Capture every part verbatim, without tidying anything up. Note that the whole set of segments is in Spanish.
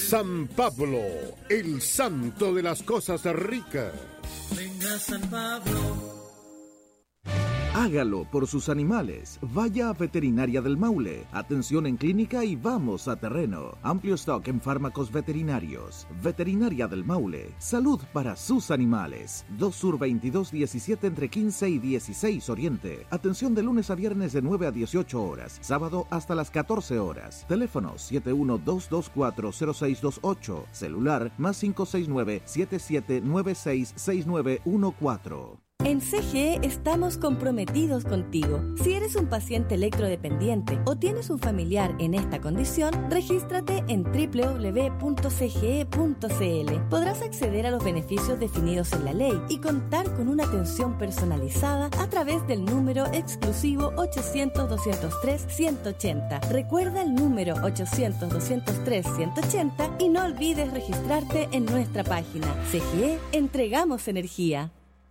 San Pablo, el santo de las cosas ricas. Venga San Pablo. Hágalo por sus animales. Vaya a Veterinaria del Maule. Atención en clínica y vamos a terreno. Amplio stock en fármacos veterinarios. Veterinaria del Maule. Salud para sus animales. dos Sur veintidós diecisiete entre quince y dieciséis Oriente. Atención de lunes a viernes de nueve a dieciocho horas. Sábado hasta las catorce horas. Teléfono siete uno dos dos cuatro cero seis dos ocho. Celular más cinco seis nueve siete siete nueve seis seis nueve uno cuatro. En C G E estamos comprometidos contigo. Si eres un paciente electrodependiente o tienes un familiar en esta condición, regístrate en doble u doble u doble u punto c g e punto c l. Podrás acceder a los beneficios definidos en la ley y contar con una atención personalizada a través del número exclusivo ochocientos doscientos tres ciento ochenta. Recuerda el número ochocientos doscientos tres ciento ochenta y no olvides registrarte en nuestra página. C G E, entregamos energía.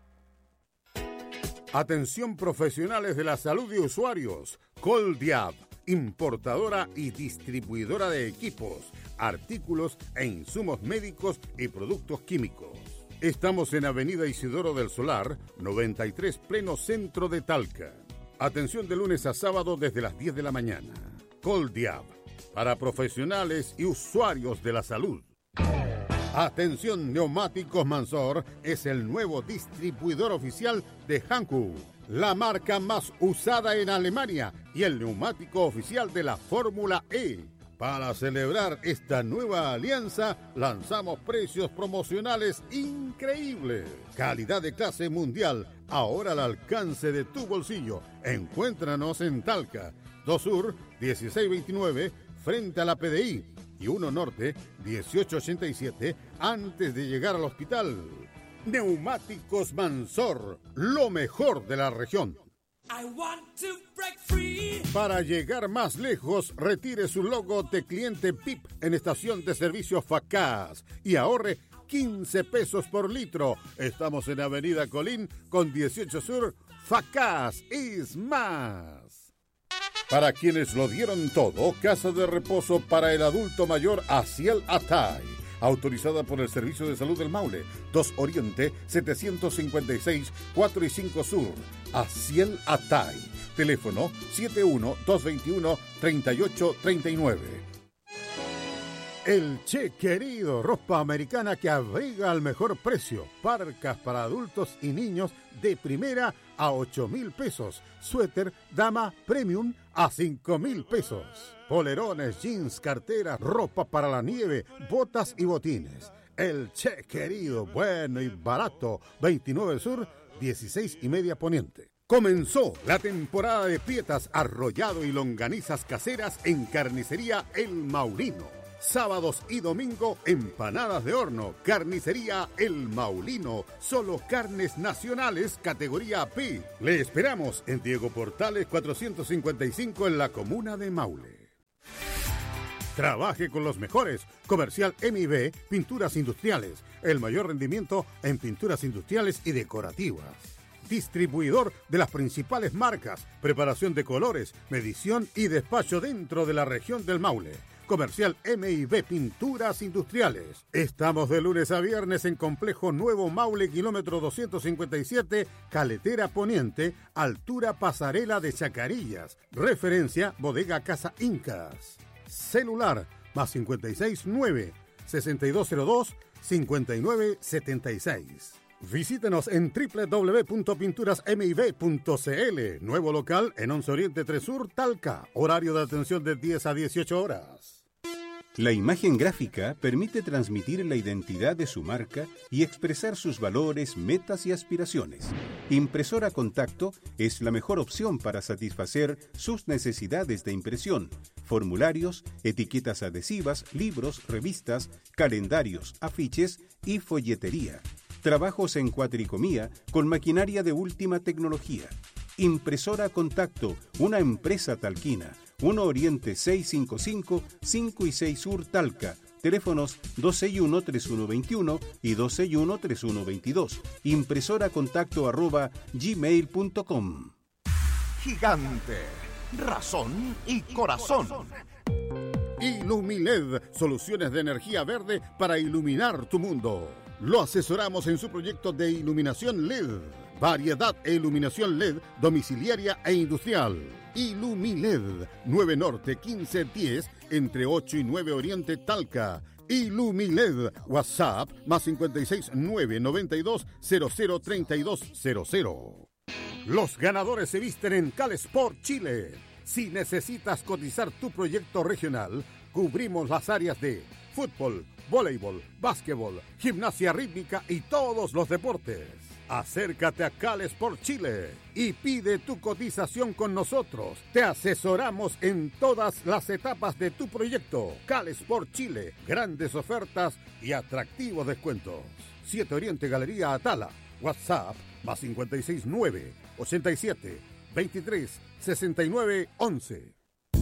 Atención profesionales de la salud y usuarios. Coldiab, importadora y distribuidora de equipos, artículos e insumos médicos y productos químicos. Estamos en Avenida Isidoro del Solar, noventa y tres, pleno centro de Talca. Atención de lunes a sábado desde las diez de la mañana. Coldiab, para profesionales y usuarios de la salud. Atención, Neumáticos Mansor es el nuevo distribuidor oficial de Hankook, la marca más usada en Alemania y el neumático oficial de la Fórmula E. Para celebrar esta nueva alianza, lanzamos precios promocionales increíbles. Calidad de clase mundial, ahora al alcance de tu bolsillo. Encuéntranos en Talca, dos Sur, dieciséis veintinueve, frente a la P D I. Y uno Norte, dieciocho ochenta y siete, antes de llegar al hospital. Neumáticos Mansor, lo mejor de la región. I want to break free. Para llegar más lejos, retire su logo de cliente P I P en estación de servicio Facaz y ahorre quince pesos por litro. Estamos en Avenida Colín con dieciocho Sur. Facaz es más. Para quienes lo dieron todo, casa de reposo para el adulto mayor Aciel Atay, autorizada por el Servicio de Salud del Maule, dos Oriente, setecientos cincuenta y seis, cuatro y cinco Sur. Aciel Atay, teléfono siete uno dos dos uno tres ocho tres nueve. El Che Querido, ropa americana que abriga al mejor precio. Parcas para adultos y niños de primera a ocho mil pesos. Suéter dama premium a cinco mil pesos. Polerones, jeans, carteras, ropa para la nieve, botas y botines. El Che Querido, bueno y barato. veintinueve Sur, dieciséis y media Poniente. Comenzó la temporada de pietas, arrollado y longanizas caseras en Carnicería El Maulino. Sábados y domingo, empanadas de horno. Carnicería El Maulino. Solo carnes nacionales, categoría P. Le esperamos en Diego Portales cuatrocientos cincuenta y cinco en la comuna de Maule. Trabaje con los mejores. Comercial M I B, Pinturas Industriales. El mayor rendimiento en pinturas industriales y decorativas. Distribuidor de las principales marcas. Preparación de colores, medición y despacho dentro de la región del Maule. Comercial M I B Pinturas Industriales. Estamos de lunes a viernes en Complejo Nuevo Maule, kilómetro doscientos cincuenta y siete, Caletera Poniente, altura Pasarela de Chacarillas. Referencia Bodega Casa Incas. Celular más cincuenta y seis nueve, sesenta y dos cero dos, cincuenta y nueve setenta y seis. Visítenos en doble u doble u doble u punto pinturas m i b punto c l. Nuevo local en once Oriente tres Sur, Talca. Horario de atención de diez a dieciocho horas. La imagen gráfica permite transmitir la identidad de su marca y expresar sus valores, metas y aspiraciones. Impresora Contacto es la mejor opción para satisfacer sus necesidades de impresión. Formularios, etiquetas adhesivas, libros, revistas, calendarios, afiches y folletería. Trabajos en cuatricomía con maquinaria de última tecnología. Impresora Contacto, una empresa talquina. uno Oriente seiscientos cincuenta y cinco, cinco y seis Sur Talca. Teléfonos dos seis uno tres uno dos uno y dos seis uno tres uno dos dos. Impresora contacto arroba gmail punto com. Gigante, razón y corazón. Ilumiled, soluciones de energía verde para iluminar tu mundo. Lo asesoramos en su proyecto de iluminación L E D. Variedad e iluminación L E D domiciliaria e industrial. Ilumiled, nueve Norte quince diez, entre ocho y nueve Oriente Talca. Ilumiled, WhatsApp, más cincuenta y seis, nueve noventa y dos, cero cero treinta y dos cero cero. Los ganadores se visten en CalSport Chile. Si necesitas cotizar tu proyecto regional, cubrimos las áreas de fútbol, voleibol, básquetbol, gimnasia rítmica y todos los deportes. Acércate a CalSport Chile y pide tu cotización con nosotros. Te asesoramos en todas las etapas de tu proyecto. CalSport Chile, grandes ofertas y atractivos descuentos. siete Oriente Galería Atala, WhatsApp, más cincuenta y seis, nueve ochenta y siete, veintitrés, sesenta y nueve, once.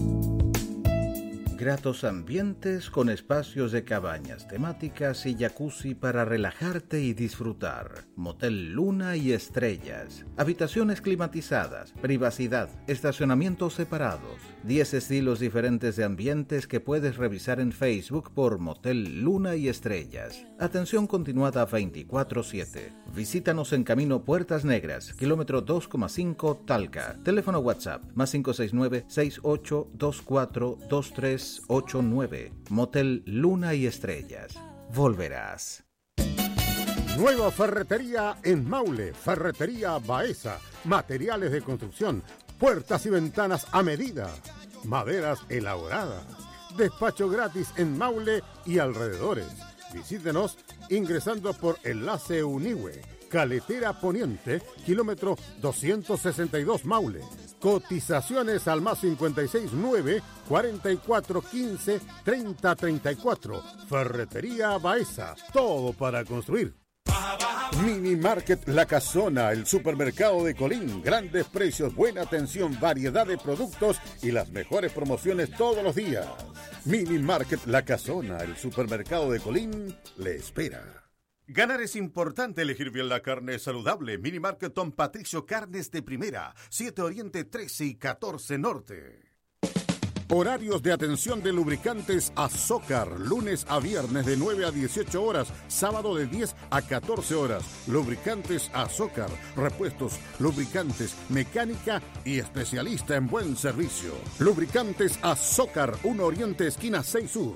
Gratos ambientes con espacios de cabañas temáticas y jacuzzi para relajarte y disfrutar. Motel Luna y Estrellas. Habitaciones climatizadas, privacidad, estacionamientos separados. diez estilos diferentes de ambientes que puedes revisar en Facebook por Motel Luna y Estrellas. Atención continuada veinticuatro siete. Visítanos en Camino Puertas Negras, kilómetro dos coma cinco Talca. Teléfono WhatsApp, más cinco seis nueve, seis ocho dos cuatro, dos tres ocho nueve. Motel Luna y Estrellas. Volverás. Nueva ferretería en Maule, Ferretería Baeza. Materiales de construcción, puertas y ventanas a medida, maderas elaboradas. Despacho gratis en Maule y alrededores. Visítenos ingresando por Enlace Unihue, Caletera Poniente, kilómetro doscientos sesenta y dos Maule. Cotizaciones al más cincuenta y seis, nueve cuarenta y cuatro quince treinta treinta y cuatro. Ferretería Baeza, todo para construir. Mini Market La Casona, el supermercado de Colín. Grandes precios, buena atención, variedad de productos y las mejores promociones todos los días. Mini Market La Casona, el supermercado de Colín, le espera. Ganar es importante, elegir bien la carne saludable. Mini Market Don Patricio, carnes de primera, siete Oriente trece y catorce Norte. Horarios de atención de lubricantes Azócar, lunes a viernes de nueve a dieciocho horas, sábado de diez a catorce horas. Lubricantes Azócar, repuestos, lubricantes, mecánica y especialista en buen servicio. Lubricantes Azócar, uno Oriente esquina seis Sur.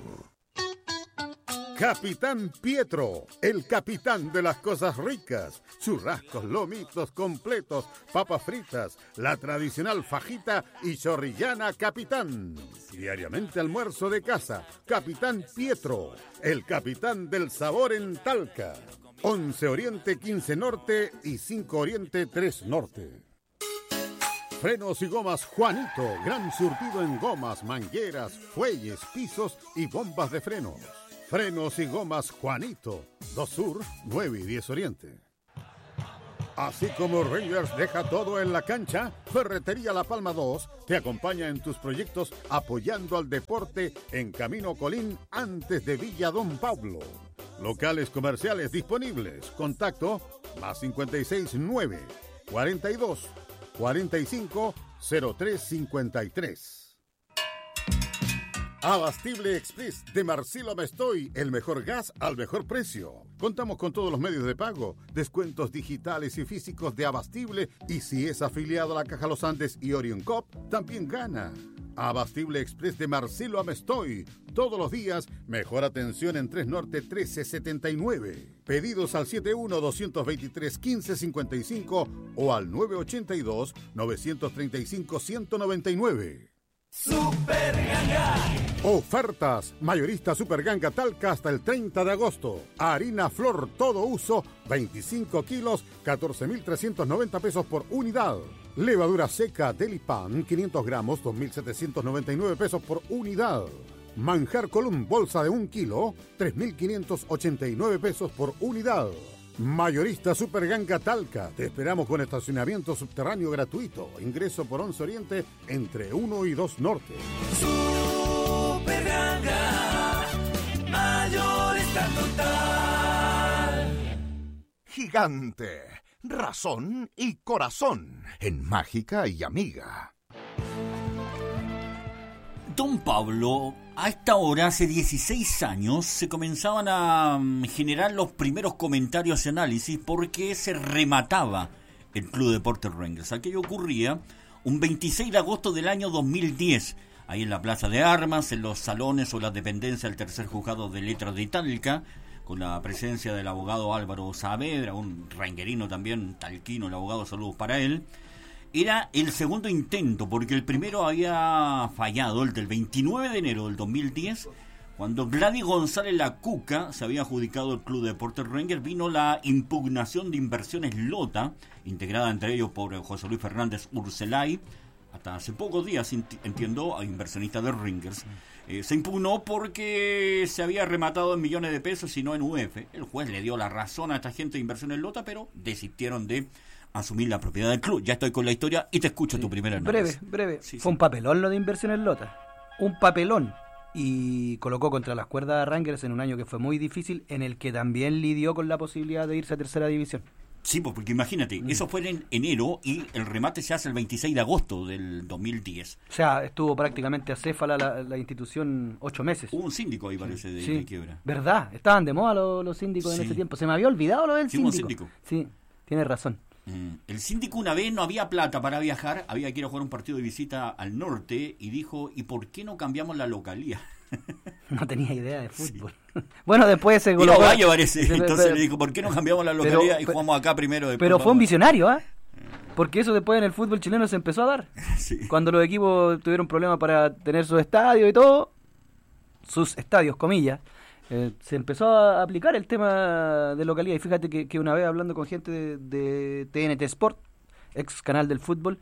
Capitán Pietro, el capitán de las cosas ricas. Churrascos, lomitos completos, papas fritas, la tradicional fajita y chorrillana Capitán. Diariamente almuerzo de casa. Capitán Pietro, el capitán del sabor en Talca. once Oriente quince Norte y cinco Oriente tres Norte. Frenos y gomas Juanito, gran surtido en gomas, mangueras, fuelles, pisos y bombas de frenos. Frenos y gomas Juanito, dos Sur, nueve y diez Oriente. Así como Rangers deja todo en la cancha, Ferretería La Palma dos te acompaña en tus proyectos apoyando al deporte en Camino Colín antes de Villa Don Pablo. Locales comerciales disponibles. Contacto más cincuenta y seis, nueve cuarenta y dos, cuarenta y cinco, cero tres cincuenta y tres. Abastible Express de Marcelo Mestoy, el mejor gas al mejor precio. Contamos con todos los medios de pago, descuentos digitales y físicos de Abastible, y si es afiliado a la Caja Los Andes y Orion Cop, también gana. Abastible Express de Marcelo Mestoy, todos los días, mejor atención en tres Norte trece setenta y nueve. Pedidos al setenta y uno, doscientos veintitrés, quince cincuenta y cinco o al nueve ochenta y dos, novecientos treinta y cinco, ciento noventa y nueve. Super Ganga. Ofertas. Mayorista Super Ganga Talca hasta el treinta de agosto. Harina Flor todo uso, veinticinco kilos, catorce mil trescientos noventa pesos por unidad. Levadura seca Delipan, quinientos gramos, dos mil setecientos noventa y nueve pesos por unidad. Manjar Column, bolsa de un kilo, tres mil quinientos ochenta y nueve pesos por unidad. Mayorista Super Ganga Talca. Te esperamos con estacionamiento subterráneo gratuito. Ingreso por once Oriente entre uno y dos Norte. Super Ganga, mayorista total. Gigante, razón y corazón en Mágica y Amiga. Don Pablo, a esta hora, hace dieciséis años, se comenzaban a generar los primeros comentarios y análisis porque se remataba el Club Deportes Rangers. Aquello ocurría un veintiséis de agosto del año dos mil diez, ahí en la Plaza de Armas, en los salones o las dependencias del tercer juzgado de letras de Talca, con la presencia del abogado Álvaro Saavedra, un ranguerino también, talquino, el abogado, saludos para él. Era el segundo intento, porque el primero había fallado, el del veintinueve de enero del dos mil diez, cuando Gladys González La Cuca se había adjudicado el Club Deportes Rangers. Vino la impugnación de Inversiones Lota, integrada entre ellos por José Luis Fernández Urselay, hasta hace pocos días, entiendo, a inversionistas de Rangers. Eh, se impugnó porque se había rematado en millones de pesos y no en U F. El juez le dio la razón a esta gente de Inversiones Lota, pero desistieron de asumir la propiedad del club. Ya estoy con la historia y te escucho sí. tu primera análisis. Breve, breve. Sí, Fue sí. un papelón lo de Inversiones Lota. Un papelón. Y colocó contra las cuerdas a Rangers en un año que fue muy difícil, en el que también lidió con la posibilidad de irse a tercera división. Sí, pues porque imagínate, mm. eso fue en enero y el remate se hace el veintiséis de agosto del dos mil diez. O sea, estuvo prácticamente acéfala la, la institución ocho meses. Hubo un síndico ahí, parece, de, sí. de quiebra. ¿Verdad? Estaban de moda los, los síndicos sí. en ese tiempo. Se me había olvidado lo del sí, síndico. síndico. Sí, tienes razón. Mm. El síndico una vez no había plata para viajar, había que ir a jugar un partido de visita al norte y dijo, ¿y por qué no cambiamos la localía? No tenía idea de fútbol. Sí. Bueno, después se colocó. Y a parece. Entonces pero, le dijo, ¿por qué no cambiamos la localidad pero, y jugamos acá primero? Pero fue un visionario, ¿ah? ¿eh? Porque eso después en el fútbol chileno se empezó a dar. Sí. Cuando los equipos tuvieron problemas para tener sus estadios y todo, sus estadios, comillas, eh, se empezó a aplicar el tema de localidad. Y fíjate que, que una vez hablando con gente de, de T N T Sport, ex canal del fútbol,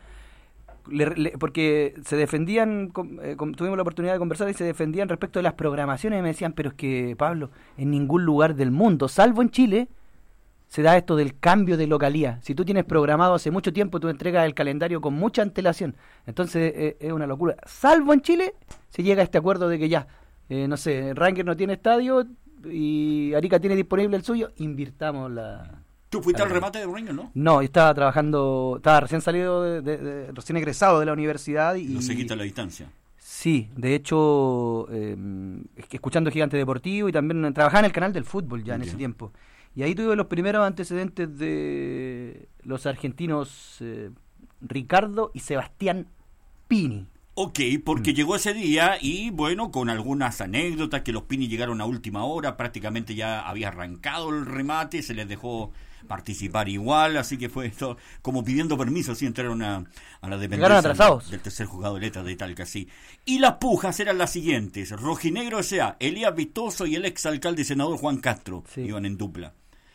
Le, le, porque se defendían, com, eh, com, tuvimos la oportunidad de conversar y se defendían respecto de las programaciones y me decían, pero es que, Pablo, en ningún lugar del mundo, salvo en Chile, se da esto del cambio de localía. Si tú tienes programado hace mucho tiempo, tú entregas el calendario con mucha antelación. Entonces eh, es una locura. Salvo en Chile, se llega a este acuerdo de que ya, eh, no sé, Rangers no tiene estadio y Arica tiene disponible el suyo, invirtamos la... ¿Tú fuiste al remate de Rangers, no? No, yo estaba trabajando, estaba recién salido, de, de, de, recién egresado de la universidad. Y ¿Lo seguiste a la distancia? Sí, de hecho, eh, escuchando Gigante Deportivo y también trabajaba en el canal del fútbol ya en okay. ese tiempo. Y ahí tuve los primeros antecedentes de los argentinos eh, Ricardo y Sebastián Pini. Ok, porque mm. llegó ese día y bueno, con algunas anécdotas que los Pini llegaron a última hora, prácticamente ya había arrancado el remate, se les dejó participar igual, así que fue esto como pidiendo permiso, así entraron a, a la dependencia atrasados. del tercer juzgado de letras de Talca, sí. Y las pujas eran las siguientes: Rojinegro S A, Elías Vistoso y el exalcalde y senador Juan Castro, sí. iban en dupla.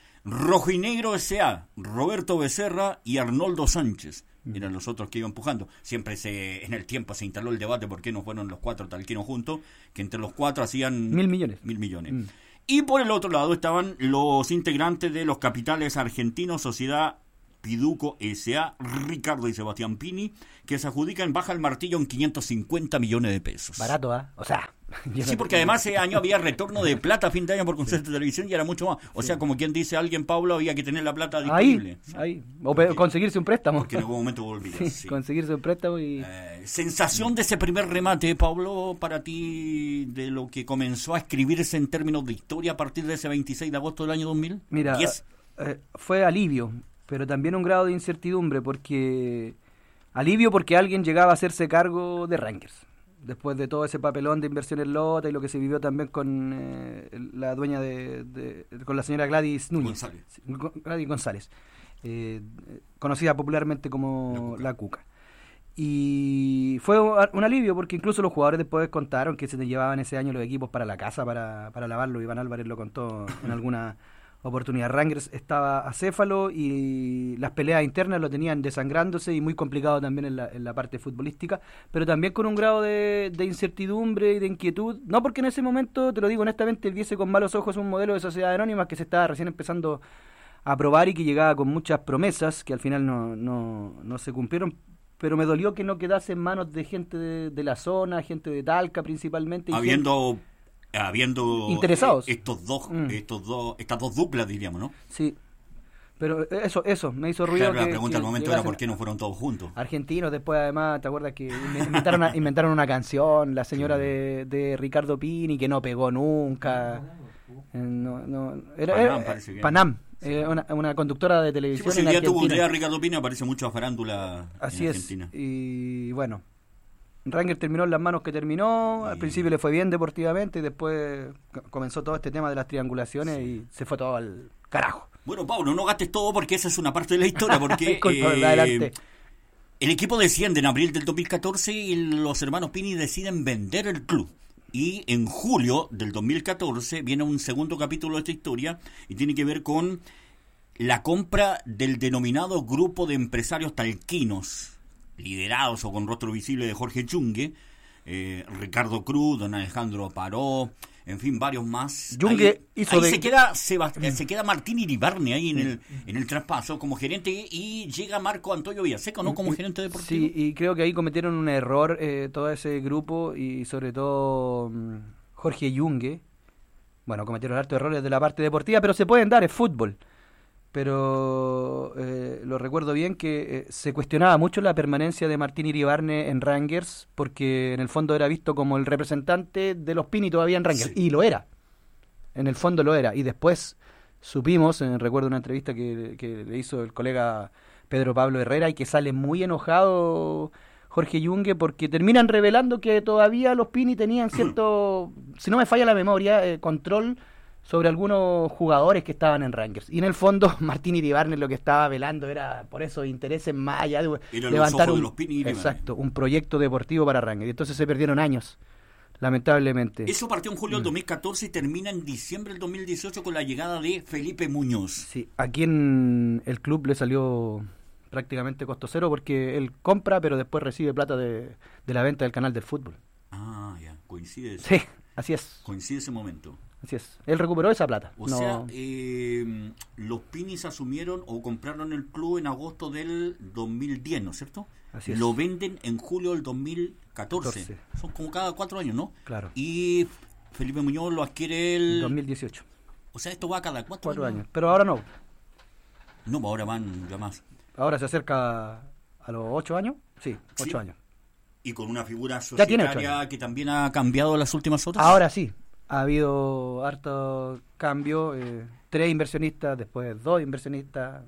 Rojinegro S A, Roberto Becerra y Arnoldo Sánchez eran los otros que iban empujando. Siempre se en el tiempo se instaló el debate por qué no fueron los cuatro talquinos juntos, que entre los cuatro hacían mil millones. Mil millones. Mm. Y por el otro lado estaban los integrantes de los capitales argentinos, Sociedad Piduco S A, Ricardo y Sebastián Pini, que se adjudican baja el martillo en quinientos cincuenta millones de pesos. Barato, ¿ah? ¿eh? O sea... Sí, porque además ese año había retorno de plata a fin de año por concepto sí. de televisión y era mucho más. O sí. sea, como quien dice alguien, Pablo, había que tener la plata disponible. Ahí, ahí. O porque, conseguirse un préstamo. Porque en algún momento volvías. Sí, sí. Conseguirse un préstamo y... Eh, sensación de ese primer remate, Pablo, para ti, de lo que comenzó a escribirse en términos de historia a partir de ese veintiséis de agosto del año dos mil. Mira, eh, fue alivio, pero también un grado de incertidumbre, porque... Alivio porque alguien llegaba a hacerse cargo de Rangers. Después de todo ese papelón de Inversiones Lota y lo que se vivió también con eh, la dueña de, de, con la señora Gladys Núñez. González. Gladys González, eh, conocida popularmente como La Cuca. La Cuca. Y fue un alivio porque incluso los jugadores después contaron que se llevaban ese año los equipos para la casa para, para lavarlo. Iván Álvarez lo contó en alguna oportunidad. Rangers estaba acéfalo y las peleas internas lo tenían desangrándose y muy complicado también en la, en la parte futbolística, pero también con un grado de, de incertidumbre y de inquietud, no porque en ese momento, te lo digo honestamente, viese con malos ojos un modelo de sociedad anónima que se estaba recién empezando a probar y que llegaba con muchas promesas que al final no, no, no se cumplieron, pero me dolió que no quedase en manos de gente de, de la zona, gente de Talca principalmente. Habiendo... Gente, habiendo interesados estos dos mm. estos dos estas dos duplas, diríamos, ¿no? Sí, Pero eso, eso, me hizo ruido. Claro, que, la pregunta que al momento era llegasen por qué no fueron todos juntos. argentinos. Después, además, ¿te acuerdas que inventaron, a- inventaron una canción, la señora de, de Ricardo Pini, que no pegó nunca? Eh, No, no, era, Panam, era- parece que Panam, eh, una, una conductora de Sí, televisión pues en el día tuvo un Argentina. día Ricardo Pina, aparece mucho a farándula Así en es. Argentina. Y bueno, Rangers terminó en las manos que terminó. Al Y- principio le fue bien deportivamente y después co- comenzó todo este tema de las triangulaciones y se fue todo al carajo. Bueno, Pablo, no gastes todo porque esa es una parte de la historia, porque Disculpa, eh, adelante. el equipo desciende en abril del dos mil catorce y los hermanos Pini deciden vender el club. Y en julio del dos mil catorce viene un segundo capítulo de esta historia y tiene que ver con la compra del denominado grupo de empresarios talquinos, liderados o con rostro visible de Jorge Yungue, eh, Ricardo Cruz, don Alejandro Paró, en fin, varios más. Yungue ahí hizo ahí de- se queda Sebast- eh, se queda Martín Iribarne ahí en el en el traspaso como gerente y llega Marco Antonio Villaseca, ¿no? Como gerente deportivo. Sí, y creo que ahí cometieron un error eh, todo ese grupo y sobre todo mm, Jorge Yungue. Bueno, cometieron hartos errores de la parte deportiva, pero se pueden dar, es fútbol. Pero eh, lo recuerdo bien que eh, se cuestionaba mucho la permanencia de Martín Iribarne en Rangers porque en el fondo era visto como el representante de los Pini todavía en Rangers. Sí. Y lo era. En el fondo lo era. Y después supimos, eh, recuerdo una entrevista que, que le hizo el colega Pedro Pablo Herrera y que sale muy enojado Jorge Yungue porque terminan revelando que todavía los Pini tenían cierto, si no me falla la memoria, eh, control sobre algunos jugadores que estaban en Rangers. Y en el fondo Martín Iribarne lo que estaba velando era por esos intereses más allá de Eran los levantar ojos de un, los Pini y Iribarne. exacto, un proyecto deportivo para Rangers. Y entonces se perdieron años, lamentablemente. Eso partió en julio del dos mil catorce y termina en diciembre del dos mil dieciocho con la llegada de Felipe Muñoz. Sí, aquí en el club le salió prácticamente costo cero porque él compra pero después recibe plata de, de la venta del canal del fútbol. Ah, ya, coincide ese, Sí, así es, coincide ese momento. así es. Él recuperó esa plata. O No- sea, eh, los Pinis asumieron o compraron el club en agosto del dos mil diez, ¿no es cierto? Así es. Lo venden en julio del dos mil catorce. catorce. Son como cada cuatro años, ¿no? Claro. Y Felipe Muñoz lo adquiere el... dos mil dieciocho, O sea, esto va cada cuatro, cuatro años. Pero ahora no. No, ahora van ya más. Ahora se acerca a los ocho años. Sí, Sí. ocho años. Y con una figura Ya tiene ocho societaria años. que también ha cambiado las últimas horas. Ahora sí, ha habido harto cambio. Eh, tres inversionistas, después dos inversionistas.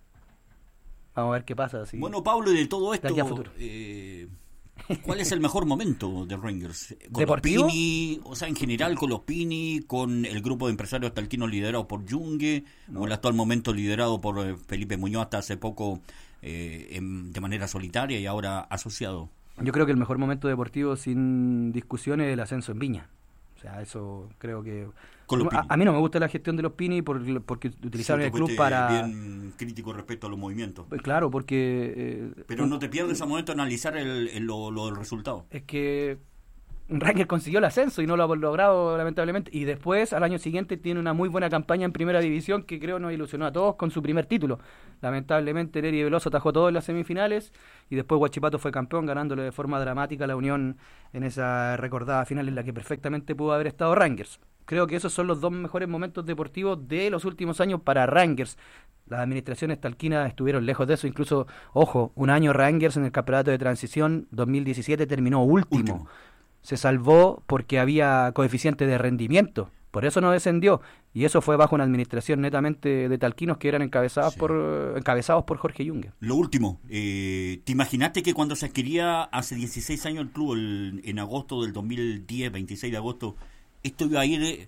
Vamos a ver qué pasa. Si... Bueno, Pablo, y de todo esto, De aquí a futuro. eh, ¿cuál es el mejor momento de Rangers? ¿Con ¿Deportivo? los Pini, o sea, en general con los Pini, con el grupo de empresarios talquinos liderado por Yungue, o el actual momento liderado por eh, Felipe Muñoz hasta hace poco eh, en- de manera solitaria y ahora asociado? Yo creo que el mejor momento deportivo, sin discusión, es el ascenso en Viña. O sea, eso creo que... Con los a, Pini. a mí no me gusta la gestión de los Pini por, porque utilizaron Sí, el tú club fuiste para... bien crítico respecto a los movimientos. Pues claro, porque... eh, Pero no te pierdes al momento de analizar el, el- lo, lo del resultado. es que Rangers consiguió el ascenso y no lo ha logrado lamentablemente, y después al año siguiente tiene una muy buena campaña en primera división que creo nos ilusionó a todos con su primer título. Lamentablemente Neri Veloso atajó todo en las semifinales y después Huachipato fue campeón ganándole de forma dramática a la Unión en esa recordada final en la que perfectamente pudo haber estado Rangers. Creo que esos son los dos mejores momentos deportivos de los últimos años para Rangers. Las administraciones talquinas estuvieron lejos de eso, incluso, ojo, un año Rangers en el campeonato de transición dos mil diecisiete terminó último. Último. Se salvó porque había coeficiente de rendimiento, por eso no descendió, y eso fue bajo una administración netamente de talquinos que eran encabezados Sí. por eh, encabezados por Jorge Yungue. Lo último, eh, ¿te imaginaste que cuando se adquiría hace dieciséis años el club, el- en agosto del dos mil diez, veintiséis de agosto, esto iba a ir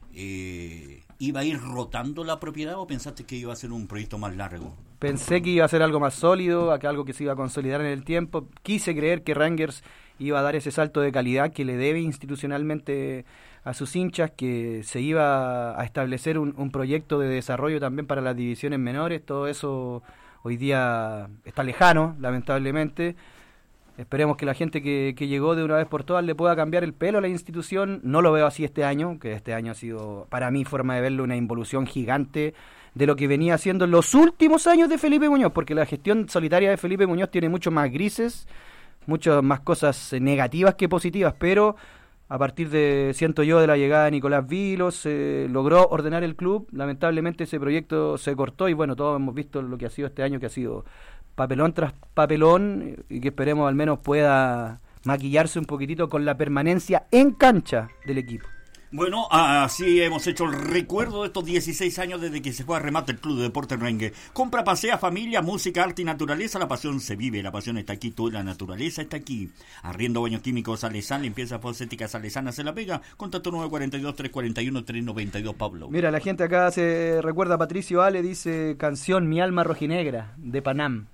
eh, iba a ir rotando la propiedad o pensaste que iba a ser un proyecto más largo? Pensé que iba a ser algo más sólido, a que algo que se iba a consolidar en el tiempo. Quise creer que Rangers iba a dar ese salto de calidad que le debe institucionalmente a sus hinchas, que se iba a establecer un, un proyecto de desarrollo también para las divisiones menores. Todo eso hoy día está lejano, lamentablemente. Esperemos que la gente que, que llegó de una vez por todas le pueda cambiar el pelo a la institución. No lo veo así este año, que este año ha sido, para mí, forma de verlo, una involución gigante de lo que venía haciendo en los últimos años de Felipe Muñoz, porque la gestión solitaria de Felipe Muñoz tiene mucho más grises, muchas más cosas negativas que positivas, pero A partir de, siento yo, de la llegada de Nicolás Vilos, se logró ordenar el club. Lamentablemente ese proyecto se cortó y bueno, todos hemos visto lo que ha sido este año, que ha sido papelón tras papelón, y que esperemos al menos pueda maquillarse un poquitito con la permanencia en cancha del equipo. Bueno, así hemos hecho el recuerdo de estos dieciséis años desde que se fue a remate el Club de Deportes Rengue. Compra, pasea, familia, música, arte y naturaleza. La pasión se vive, la pasión está aquí, toda la naturaleza está aquí. Arriendo baños químicos Salesán, limpieza fosfética Salesana se la pega. Contacto nueve cuatro dos, tres cuatro uno, tres nueve dos, Pablo. Mira, la gente acá se recuerda a Patricio Ale, dice canción Mi alma rojinegra, de Panam.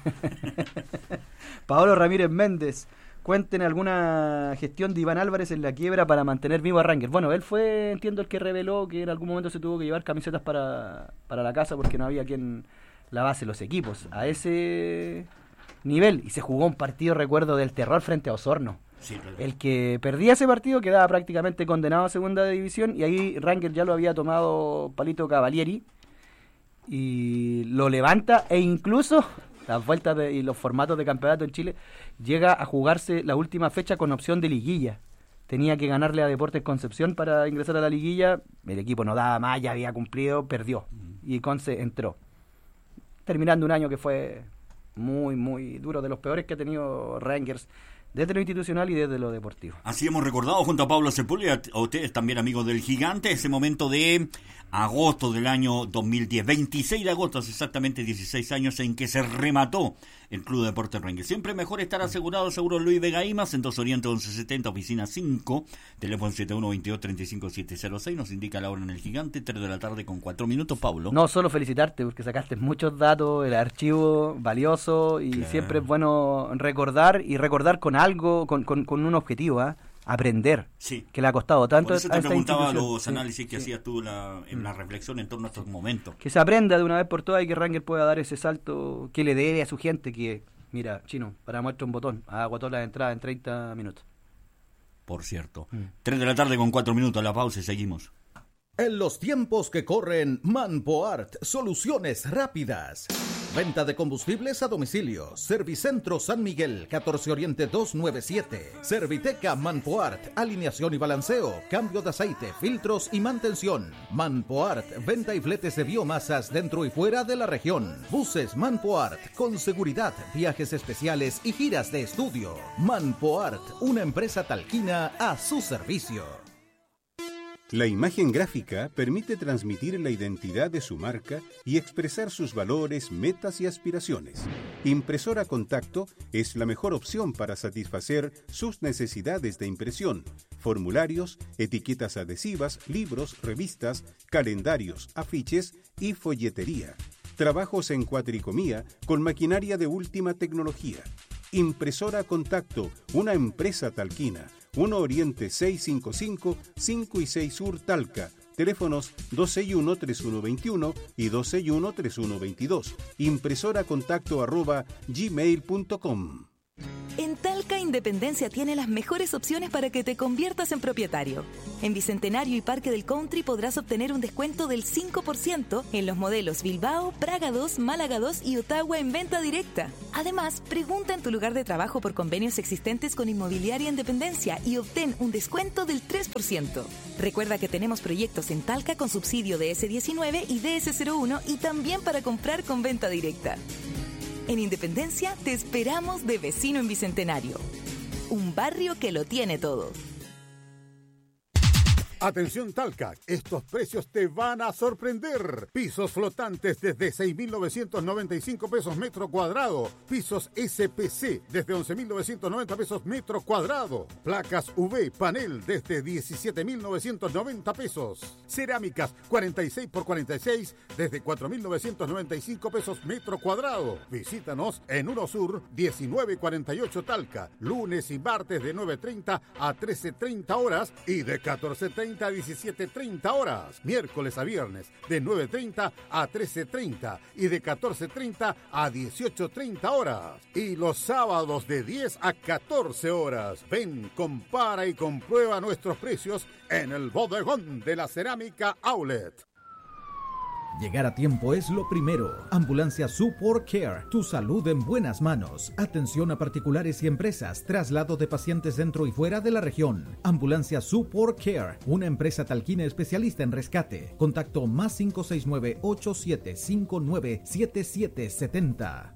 Paolo Ramírez Méndez. Cuenten alguna gestión de Iván Álvarez en la quiebra para mantener vivo a Rangers. Bueno, él fue, entiendo, el que reveló que en algún momento se tuvo que llevar camisetas para, para la casa porque no había quien lavase los equipos. A ese nivel. Y se jugó un partido, recuerdo, del terror frente a Osorno. Sí, claro. El que perdía ese partido quedaba prácticamente condenado a segunda división y ahí Rangers ya lo había tomado Palito Cavalieri y lo levanta e incluso... las vueltas de, y los formatos de campeonato en Chile, llega a jugarse la última fecha con opción de liguilla. Tenía que ganarle a Deportes Concepción para ingresar a la liguilla, el equipo no daba más, ya había cumplido, perdió, y Conce entró. Terminando un año que fue muy, muy duro, de los peores que ha tenido Rangers, desde lo institucional y desde lo deportivo. Así hemos recordado junto a Pablo Sepúlveda, a ustedes también amigos del Gigante, ese momento de agosto del año dos mil diez, veintiséis de agosto, hace exactamente dieciséis años en que se remató el Club de Deportes Rengue. Siempre mejor estar asegurado, seguro Luis Vega Imas, en dos Oriente once setenta, oficina cinco, teléfono siete uno veintidós, treinta y cinco siete cero seis, nos indica la hora en el Gigante, tres de la tarde con cuatro minutos, Pablo. No, solo felicitarte porque sacaste muchos datos, el archivo valioso y claro. Siempre es bueno recordar y recordar con algo, con, con, con un objetivo, ¿eh? Aprender, sí. Que le ha costado tanto. Por eso te a esta preguntaba los análisis sí, que sí. hacías tú la, en la reflexión en torno a estos momentos. Que se aprenda de una vez por todas y que Rangers pueda dar ese salto que le debe a su gente, que, mira, Chino, para muestra un botón, agotó la entrada en treinta minutos. Por cierto. Mm. tres de la tarde con cuatro minutos, la pausa y seguimos. En los tiempos que corren, Manpoart, soluciones rápidas. Venta de combustibles a domicilio. Servicentro San Miguel, catorce Oriente doscientos noventa y siete. Serviteca Manpoart, alineación y balanceo, cambio de aceite, filtros y mantención. Manpoart, venta y fletes de biomasas dentro y fuera de la región. Buses Manpoart, con seguridad, viajes especiales y giras de estudio. Manpoart, una empresa talquina a su servicio. La imagen gráfica permite transmitir la identidad de su marca y expresar sus valores, metas y aspiraciones. Impresora Contacto es la mejor opción para satisfacer sus necesidades de impresión, formularios, etiquetas adhesivas, libros, revistas, calendarios, afiches y folletería. Trabajos en cuatricomía con maquinaria de última tecnología. Impresora Contacto, una empresa talquina. uno Oriente seiscientos cincuenta y cinco, cinco y seis Sur Talca. Teléfonos dos seis uno, tres uno dos uno y dos seis uno, tres uno dos dos. Impresora contacto arroba gmail punto com. En Talca Independencia tiene las mejores opciones para que te conviertas en propietario. En Bicentenario y Parque del Country podrás obtener un descuento del cinco por ciento en los modelos Bilbao, Praga dos, Málaga dos y Ottawa en venta directa. Además, pregunta en tu lugar de trabajo por convenios existentes con Inmobiliaria Independencia y obtén un descuento del tres por ciento. Recuerda que tenemos proyectos en Talca con subsidio de ese diecinueve y D S cero uno y también para comprar con venta directa. En Independencia te esperamos de vecino en Bicentenario. Un barrio que lo tiene todo. Atención Talca, estos precios te van a sorprender. Pisos flotantes desde seis mil novecientos noventa y cinco pesos metro cuadrado. Pisos S P C desde once mil novecientos noventa pesos metro cuadrado. Placas U V panel desde diecisiete mil novecientos noventa pesos. Cerámicas cuarenta y seis por cuarenta y seis desde cuatro mil novecientos noventa y cinco pesos metro cuadrado. Visítanos en Uno Sur diecinueve cuarenta y ocho Talca. Lunes y martes de nueve treinta a trece treinta horas y de catorce treinta a diecisiete treinta horas. Miércoles a viernes de nueve treinta a trece treinta y de catorce treinta a dieciocho treinta horas. Y los sábados de diez a catorce horas. Ven, compara y comprueba nuestros precios en el bodegón de la Cerámica Outlet. Llegar a tiempo es lo primero. Ambulancia Support Care, tu salud en buenas manos. Atención a particulares y empresas, traslado de pacientes dentro y fuera de la región. Ambulancia Support Care, una empresa talquina especialista en rescate. Contacto más cinco seis nueve, ocho siete cinco nueve, siete siete siete cero.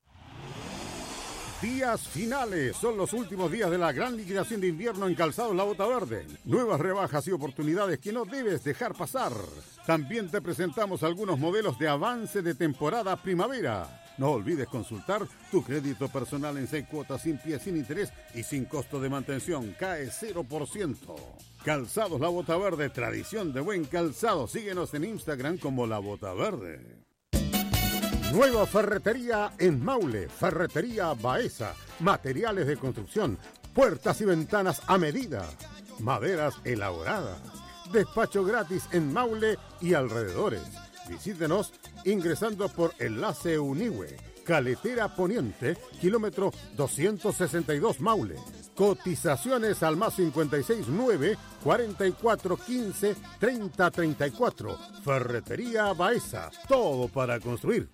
Días finales, son los últimos días de la gran liquidación de invierno en Calzados La Bota Verde. Nuevas rebajas y oportunidades que no debes dejar pasar. También te presentamos algunos modelos de avance de temporada primavera. No olvides consultar tu crédito personal en seis cuotas sin pie, sin interés y sin costo de mantención. Cae cero por ciento. Calzados La Bota Verde, tradición de buen calzado. Síguenos en Instagram como La Bota Verde. Nueva ferretería en Maule, Ferretería Baeza, materiales de construcción, puertas y ventanas a medida, maderas elaboradas, despacho gratis en Maule y alrededores. Visítenos ingresando por Enlace Unihue, Caletera Poniente, kilómetro doscientos sesenta y dos Maule. Cotizaciones al más cincuenta y seis nueve, cuarenta y cuatro quince, treinta treinta y cuatro. Ferretería Baeza, todo para construir.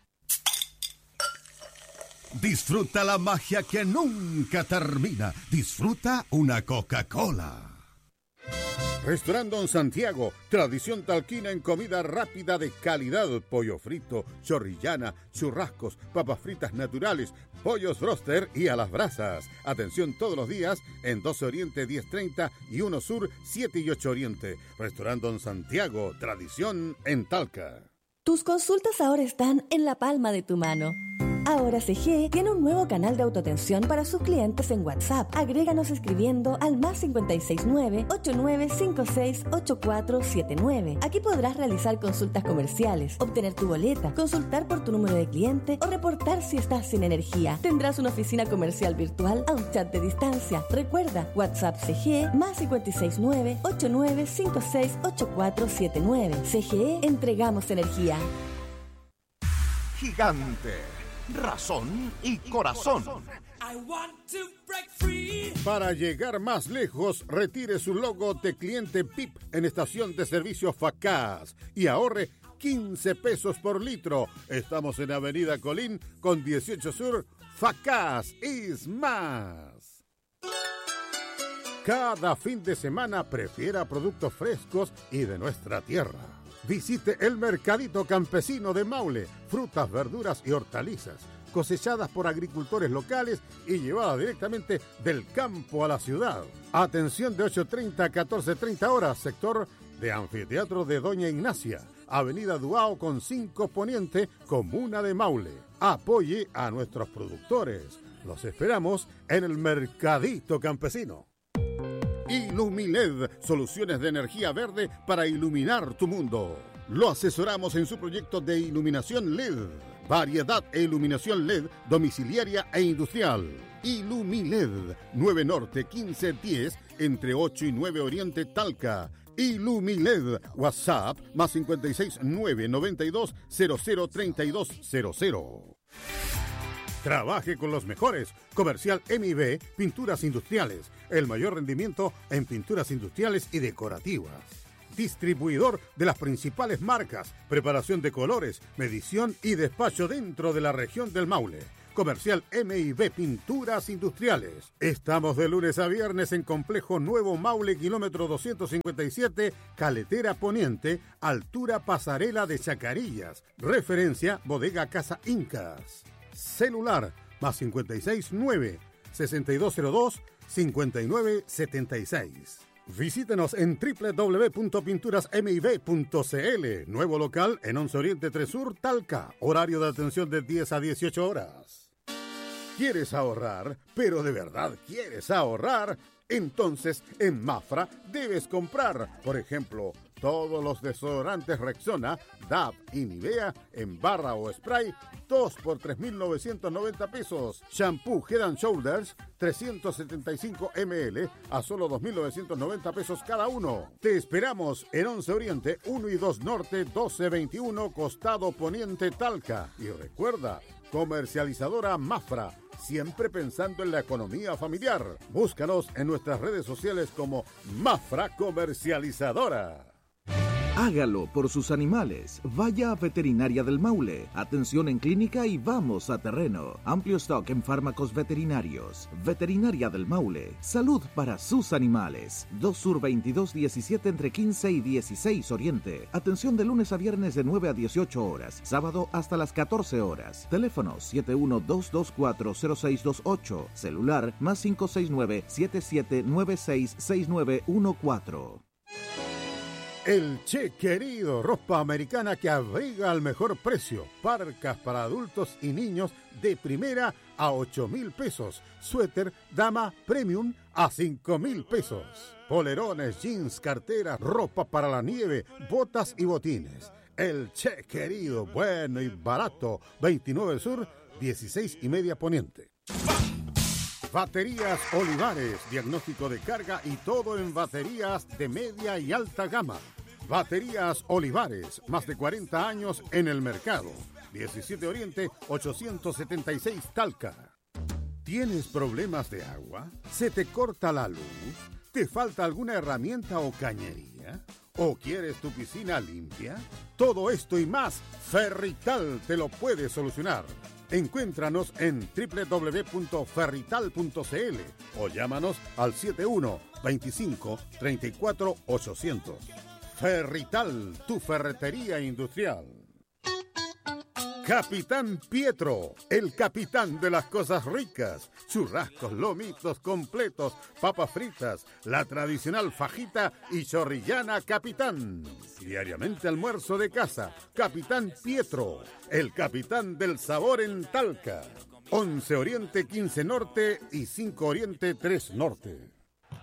Disfruta la magia que nunca termina. Disfruta una Coca-Cola. Restaurant Don Santiago, tradición talquina en comida rápida de calidad. Pollo frito, chorrillana, churrascos, papas fritas naturales, pollos broster y a las brasas. Atención todos los días en doce Oriente diez treinta y uno Sur siete y ocho Oriente. Restaurant Don Santiago, tradición en Talca. Tus consultas ahora están en la palma de tu mano. Ahora C G E tiene un nuevo canal de autoatención para sus clientes en WhatsApp. Agréganos escribiendo al más cincuenta y seis nueve, ochenta y nueve cincuenta y seis, ochenta y cuatro setenta y nueve. Aquí podrás realizar consultas comerciales, obtener tu boleta, consultar por tu número de cliente o reportar si estás sin energía. Tendrás una oficina comercial virtual a un chat de distancia. Recuerda, WhatsApp C G E más cincuenta y seis nueve, ochenta y nueve cincuenta y seis, ochenta y cuatro setenta y nueve. C G E, entregamos energía. Gigante, razón y corazón. Para llegar más lejos, retire su logo de cliente P I P en estación de servicio Facaz y ahorre quince pesos por litro. Estamos en Avenida Colín con dieciocho Sur. Facaz is más. Cada fin de semana prefiera productos frescos y de nuestra tierra. Visite el Mercadito Campesino de Maule, frutas, verduras y hortalizas, cosechadas por agricultores locales y llevadas directamente del campo a la ciudad. Atención de ocho treinta a catorce treinta horas, sector de Anfiteatro de Doña Ignacia, Avenida Duao con cinco Poniente, Comuna de Maule. Apoye a nuestros productores. Los esperamos en el Mercadito Campesino. Ilumiled, soluciones de energía verde para iluminar tu mundo. Lo asesoramos en su proyecto de iluminación L E D. Variedad e iluminación L E D domiciliaria e industrial. Ilumiled, nueve Norte quince diez, entre ocho y nueve Oriente Talca. Ilumiled, WhatsApp, más cincuenta y seis nueve, noventa y dos, cero cero treinta y dos cero cero. Trabaje con los mejores. Comercial M I B, Pinturas Industriales. El mayor rendimiento en pinturas industriales y decorativas. Distribuidor de las principales marcas. Preparación de colores, medición y despacho dentro de la región del Maule. Comercial M I B Pinturas Industriales. Estamos de lunes a viernes en Complejo Nuevo Maule, kilómetro doscientos cincuenta y siete, Caletera Poniente, altura Pasarela de Chacarillas. Referencia Bodega Casa Incas. Celular más cincuenta y seis nueve, sesenta y dos cero dos, cincuenta y nueve setenta y seis. Visítenos en doble u doble u doble u punto pinturas m i b punto c l. Nuevo local en once Oriente tres Sur, Talca. Horario de atención de diez a dieciocho horas. ¿Quieres ahorrar? ¿Pero de verdad quieres ahorrar? Entonces, en Mafra debes comprar, por ejemplo, todos los desodorantes Rexona, D A V y Nivea en barra o spray, dos por tres mil novecientos noventa pesos. Shampoo Head and Shoulders, trescientos setenta y cinco mililitros a solo dos mil novecientos noventa pesos cada uno. Te esperamos en once Oriente, uno y dos Norte, doce veintiuno, Costado Poniente, Talca. Y recuerda, comercializadora Mafra, siempre pensando en la economía familiar. Búscanos en nuestras redes sociales como Mafra Comercializadora. Hágalo por sus animales. Vaya a Veterinaria del Maule. Atención en clínica y vamos a terreno. Amplio stock en fármacos veterinarios. Veterinaria del Maule. Salud para sus animales. dos Sur veintidós diecisiete entre quince y dieciséis Oriente. Atención de lunes a viernes de nueve a dieciocho horas. Sábado hasta las catorce horas. Teléfono siete uno dos dos cuatro cero seis dos ocho. Celular más cinco seis nueve siete siete nueve seis seis nueve uno cuatro. El Che Querido, ropa americana que abriga al mejor precio. Parcas para adultos y niños de primera a ocho mil pesos. Suéter dama premium a cinco mil pesos. Polerones, jeans, carteras, ropa para la nieve, botas y botines. El Che Querido, bueno y barato. veintinueve Sur, dieciséis y media Poniente. Baterías Olivares, diagnóstico de carga y todo en baterías de media y alta gama. Baterías Olivares, más de cuarenta años en el mercado. diecisiete Oriente, ochocientos setenta y seis Talca. ¿Tienes problemas de agua? ¿Se te corta la luz? ¿Te falta alguna herramienta o cañería? ¿O quieres tu piscina limpia? Todo esto y más, Ferrital te lo puede solucionar. Encuéntranos en doble u doble u doble u punto ferrital punto c l o llámanos al siete uno veinticinco treinta y cuatro ochocientos. Ferrital, tu ferretería industrial. Capitán Pietro, el capitán de las cosas ricas. Churrascos, lomitos completos, papas fritas, la tradicional fajita y chorrillana Capitán. Diariamente almuerzo de casa. Capitán Pietro, el capitán del sabor en Talca. once Oriente, quince Norte y cinco Oriente, tres Norte.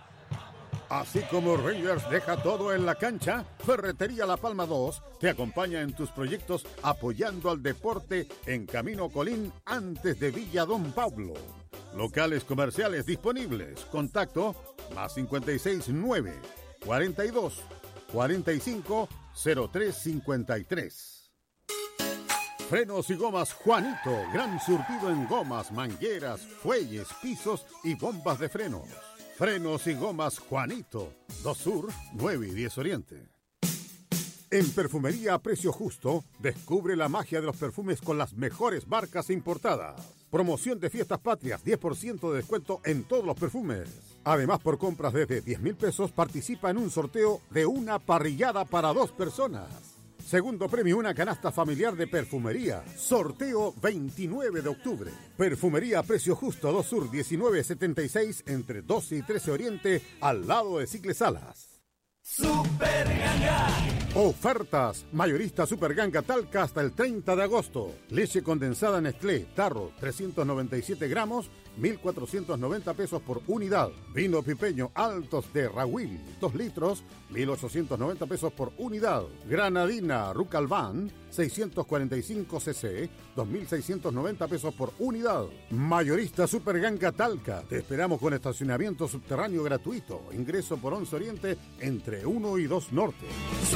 Así como Rangers deja todo en la cancha, Ferretería La Palma dos te acompaña en tus proyectos apoyando al deporte en Camino Colín antes de Villa Don Pablo. Locales comerciales disponibles. Contacto más cincuenta y seis nueve cuarenta y dos cuarenta y cinco cero tres cincuenta y tres. Frenos y gomas Juanito, gran surtido en gomas, mangueras, fuelles, pisos y bombas de frenos. Frenos y gomas Juanito, dos Sur, nueve y diez Oriente. En Perfumería a Precio Justo, descubre la magia de los perfumes con las mejores marcas importadas. Promoción de Fiestas Patrias, diez por ciento de descuento en todos los perfumes. Además, por compras desde diez mil pesos, participa en un sorteo de una parrillada para dos personas. Segundo premio, una canasta familiar de perfumería. Sorteo veintinueve de octubre. Perfumería a Precio Justo, dos Sur, diecinueve setenta y seis, entre doce y trece Oriente, al lado de Cicles Salas. Super Ganga. Ofertas. Mayorista Super Ganga Talca hasta el treinta de agosto. Leche condensada Nestlé, tarro, trescientos noventa y siete gramos, mil cuatrocientos noventa pesos por unidad. Vino pipeño Altos de Rahuil, dos litros, mil ochocientos noventa pesos por unidad. Granadina Rucalván, seiscientos cuarenta y cinco cc, dos mil seiscientos noventa pesos por unidad. Mayorista Super Ganga Talca. Te esperamos con estacionamiento subterráneo gratuito. Ingreso por once Oriente entre uno y dos Norte.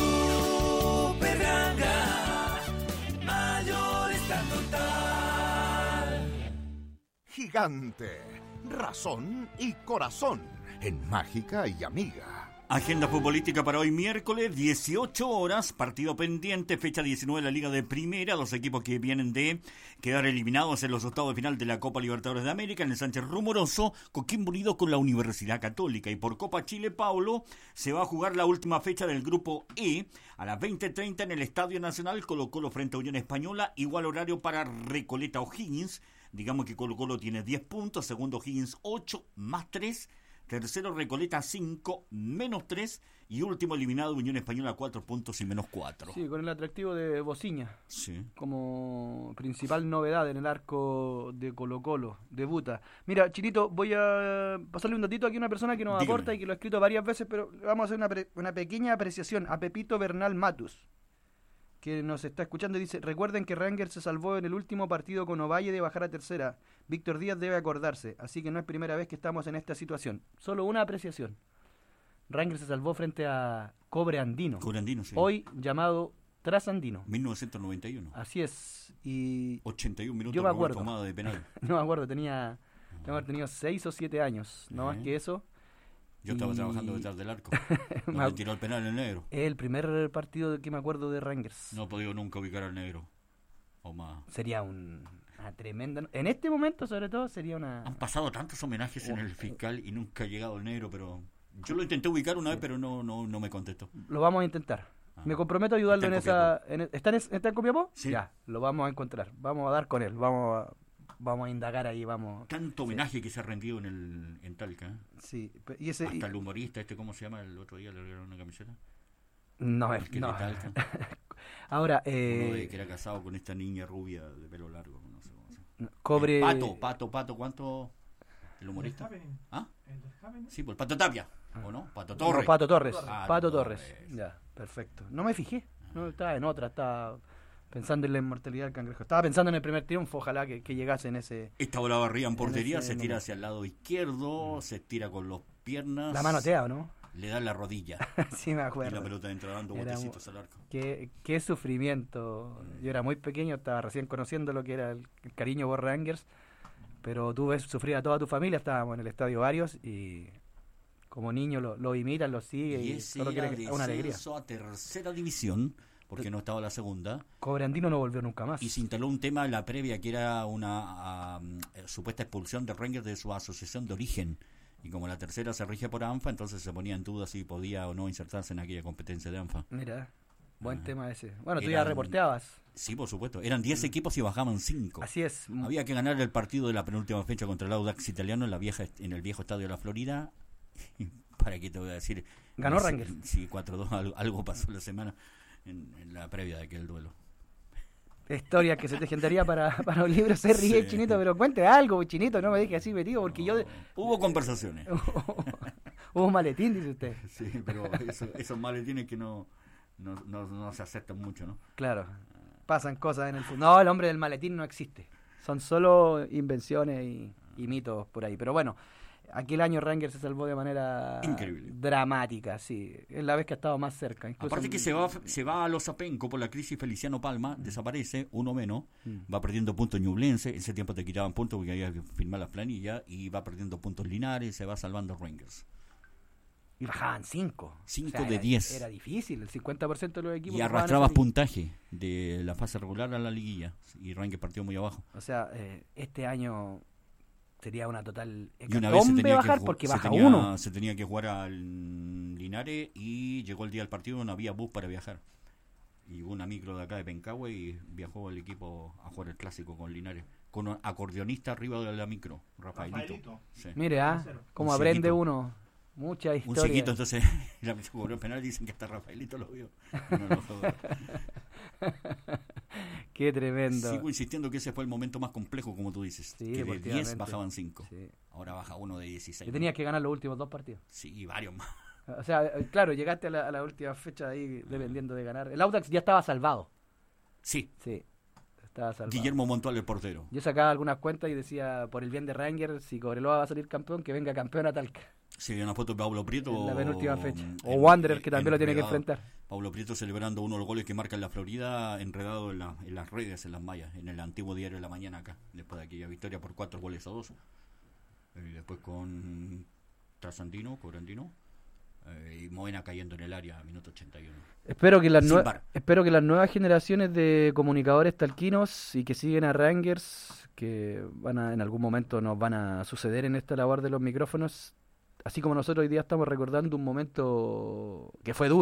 Super Ganga, mayorista total. Gigante, razón y corazón en Mágica y Amiga. Agenda futbolística para hoy miércoles, dieciocho horas, partido pendiente, fecha diecinueve de la Liga de Primera, los equipos que vienen de quedar eliminados en los octavos de final de la Copa Libertadores de América, en el Sánchez Rumoroso, Coquimbo unido con la Universidad Católica. Y por Copa Chile, Paulo, se va a jugar la última fecha del Grupo E, a las veinte treinta en el Estadio Nacional, Colo-Colo frente a Unión Española, igual horario para Recoleta O'Higgins. Digamos que Colo-Colo tiene diez puntos, segundo O'Higgins ocho, más tres, tercero Recoleta cinco, menos tres, y último eliminado Unión Española cuatro puntos y menos cuatro. Sí, con el atractivo de Bociña. Sí. Como principal novedad en el arco de Colo-Colo, debuta. Mira, Chirito, voy a pasarle un datito aquí a una persona que nos Dígame. aporta y que lo ha escrito varias veces, pero vamos a hacer una, pre- una pequeña apreciación a Pepito Bernal Matus, que nos está escuchando y dice: recuerden que Rangers se salvó en el último partido con Ovalle de bajar a tercera. Víctor Díaz debe acordarse, así que no es primera vez que estamos en esta situación. Solo una apreciación. Rangers se salvó frente a Cobre Andino, Cobre Andino, sí. hoy llamado Trasandino. mil novecientos noventa y uno. Así es. Y ochenta y un minutos yo me acuerdo. tomada de penal. no me acuerdo, tenía, tengo haber tenido seis o siete años, no ¿Eh? más que eso. Yo estaba Y- trabajando detrás del arco. Me No ac- me tiró el penal el negro. Es el primer partido que me acuerdo de Rangers. No he podido nunca ubicar al negro. O más. Sería un, una tremenda... En este momento, sobre todo, sería una... Han pasado tantos homenajes en el fiscal y nunca ha llegado el negro, pero... Yo lo intenté ubicar una vez, pero no, no, no me contestó. Lo vamos a intentar. Ah. Me comprometo a ayudarlo en Está esa... En, ¿está, en, es- ¿Está en Copiapó? Sí. Ya, lo vamos a encontrar. Vamos a dar con él. Vamos a, vamos a indagar ahí. Vamos. Tanto homenaje que se ha rendido en el en Talca. ¿eh? Sí. pe- Y ese, y- Hasta el humorista, este, ¿cómo se llama? El otro día le regalaron una camiseta. No, El es que no. de Talca. Ahora, Uno de eh, que era casado con esta niña rubia de pelo largo. No sé cómo se llama. cobre... El Pato, Pato, Pato, ¿cuánto? ¿El humorista? ¿Ah? Sí, pues Pato Tapia, ¿o no? Pato Torres. No, Pato Torres. Ah, Pato Torres. Torres. Ya, perfecto. No me fijé. No, estaba en otra. Estaba pensando en la inmortalidad del cangrejo. Estaba pensando en el primer triunfo. Ojalá que, que llegase en ese... Esta bola barrida en portería, ese se tira momento. hacia el lado izquierdo, se estira con las piernas. La manotea, ¿o no? Le da la rodilla. Sí, me Y acuerdo. la pelota entra dando Era botecitos al arco. Qué, qué sufrimiento. Yo era muy pequeño, estaba recién conociendo lo que era el, el cariño por Rangers, pero tú ves sufrir a toda tu familia, estábamos en el estadio varios y como niño lo, lo imitan, lo sigue Y y, ese solo era quiere que sea una alegría. descenso a tercera división, porque no estaba la segunda, Cobrandino no volvió nunca más. y se instaló un tema en la previa que era una um, eh, supuesta expulsión de Rangers de su asociación de origen. Y como la tercera se rige por ANFA, entonces se ponía en duda si podía o no insertarse en aquella competencia de ANFA. Mira, buen Ah. tema ese. Bueno, tú Eran- ya reporteabas. Sí, por supuesto. Eran diez equipos y bajaban cinco. Así es. Había que ganar el partido de la penúltima fecha contra el Audax italiano en la vieja en el viejo estadio de la Florida. ¿Para qué te voy a decir? Ganó No sé, Rangers. Sí, cuatro dos. Algo, algo pasó la semana en, en la previa de aquel duelo. Historias que se te generaría para, para un libro. Se ríe, Sí. Chinito, pero cuente algo, Chinito, no me deje así metido, porque yo... Hubo conversaciones. Hubo un maletín, dice usted. Sí, pero eso, esos maletines que no, no, no, no se aceptan mucho, ¿no? Claro, pasan cosas en el fútbol. No, el hombre del maletín no existe. Son solo invenciones y, y mitos por ahí. Pero bueno, aquel año Rangers se salvó de manera Increíble. dramática, sí. Es la vez que ha estado más cerca. Incluso Aparte que en- se va se va a los Apenco por la crisis. Feliciano Palma desaparece, uno menos, Mm. va perdiendo puntos Ñublense, en ese tiempo te quitaban puntos porque había que firmar las planillas, y va perdiendo puntos Linares, se va salvando Rangers. Y bajaban cinco. Cinco O sea, de era- diez. Era difícil, el cincuenta por ciento de los equipos. Y que jugaban arrastrabas esa liga. puntaje de la fase regular a la liguilla, y Rangers partió muy abajo. O sea, eh, este año sería una total Y una vez se hecatombe tenía, bajar que, ju- porque se, baja tenía, uno. se tenía que jugar al Linares, y llegó el día del partido, no había bus para viajar. Y hubo una micro de acá de Pencahue y viajó el equipo a jugar el clásico con Linares, con un acordeonista arriba de la micro, Rafaelito. Rafaelito. Sí. Mire, ah, cómo Un aprende cieguito. uno. Mucha Un historia. chiquito, entonces la se cobró el penal y dicen que hasta Rafaelito lo vio. No, no, no. Qué tremendo. Sigo insistiendo que ese fue el momento más complejo, como tú dices. Sí, que de deportivamente. diez bajaban cinco. Sí. Ahora baja uno de dieciséis. Y tenías que ganar los últimos dos partidos. Sí, y varios más. O sea, eh, claro, llegaste a la, a la última fecha ahí dependiendo de ganar. El Audax ya estaba salvado. Sí. Sí, estaba salvado. Guillermo Montual, el portero. Yo sacaba algunas cuentas y decía, por el bien de Rangers, si Cobreloa va a salir campeón, que venga campeón a Talca. Se vio una foto de Pablo Prieto. En la penúltima fecha. mm, O en- Wanderer, que también lo tiene que enredado. enfrentar. Pablo Prieto celebrando uno de los goles que marca en la Florida, enredado en, la- en las redes, en las mallas, en el antiguo diario de la mañana acá, después de aquella victoria por cuatro goles a dos. Y después con Trasandino, Cobrandino, eh, y Moena cayendo en el área a minuto ochenta y uno. Espero que las Sin nue- bar. espero que las nuevas generaciones de comunicadores talquinos y que siguen a Rangers, que van a, en algún momento nos van a suceder en esta labor de los micrófonos, así como nosotros hoy día estamos recordando un momento que fue duro.